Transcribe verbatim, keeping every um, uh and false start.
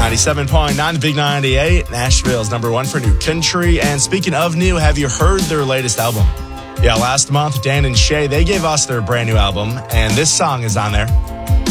ninety-seven point nine, the Big ninety-eight, Nashville's number one for new country. And speaking of new, have you heard their latest album? Yeah, last month, Dan and Shay, they gave us their brand new album, and this song is on there.